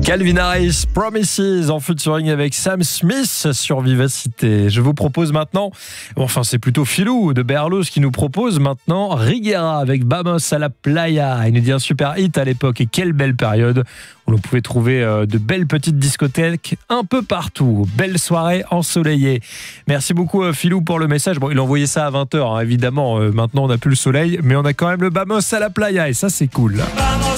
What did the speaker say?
Calvin Harris, Promises en featuring avec Sam Smith sur Vivacité. Je vous propose maintenant, enfin c'est plutôt Philou de Berlos qui nous propose maintenant Riguera avec Vamos a la Playa. Il nous dit un super hit à l'époque et quelle belle période où l'on pouvait trouver de belles petites discothèques un peu partout. Belle soirée ensoleillée. Merci beaucoup Philou pour le message. Bon, il a envoyé ça à 20h, hein, évidemment. Maintenant on n'a plus le soleil, mais on a quand même le Vamos a la Playa et ça c'est cool.